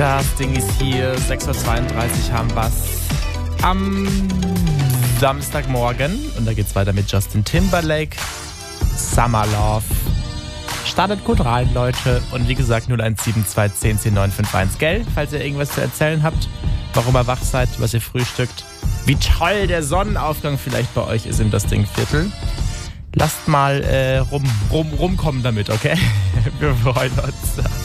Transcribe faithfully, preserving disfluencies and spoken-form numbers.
Das Ding ist hier, sechs Uhr zweiunddreißig haben wir's am Samstagmorgen. Und da geht's weiter mit Justin Timberlake, Summer Love. Startet gut rein, Leute. Und wie gesagt, null eins sieben zwei zehn zehn neun fünf eins, gell? Falls ihr irgendwas zu erzählen habt, warum ihr wach seid, was ihr frühstückt, wie toll der Sonnenaufgang vielleicht bei euch ist im Das Ding Viertel. Lasst mal äh, rum, rum, rumkommen damit, okay? Wir freuen uns.